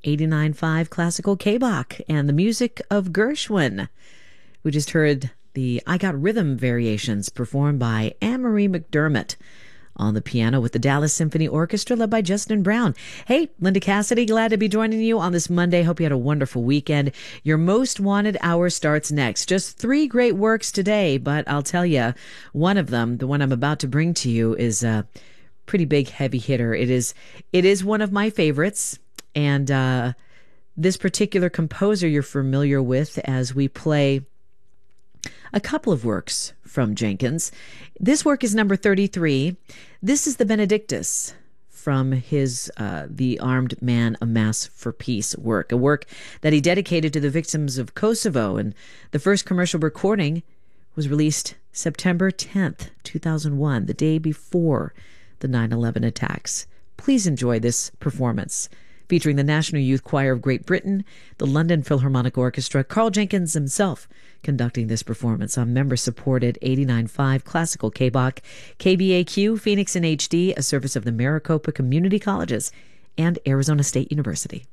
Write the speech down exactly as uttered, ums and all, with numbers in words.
eighty-nine point five Classical K-Bach and the music of Gershwin. We just heard the I Got Rhythm variations performed by Anne-Marie McDermott on the piano with the Dallas Symphony Orchestra led by Justin Brown. Hey, Linda Cassidy, glad to be joining you on this Monday. Hope you had a wonderful weekend. Your Most Wanted Hour starts next. Just three great works today, but I'll tell you, one of them, the one I'm about to bring to you, is a pretty big heavy hitter. It is, it is one of my favorites, and uh, this particular composer you're familiar with as we play a couple of works from Jenkins. This work is number thirty-three. This is the Benedictus from his uh, The Armed Man, A Mass for Peace work, a work that he dedicated to the victims of Kosovo. And the first commercial recording was released September tenth, two thousand one, the day before the nine eleven attacks. Please enjoy this performance featuring the National Youth Choir of Great Britain, the London Philharmonic Orchestra, Carl Jenkins himself conducting this performance on member-supported eighty-nine point five Classical K-Bach, K B A Q, Phoenix in H D, a service of the Maricopa Community Colleges and Arizona State University.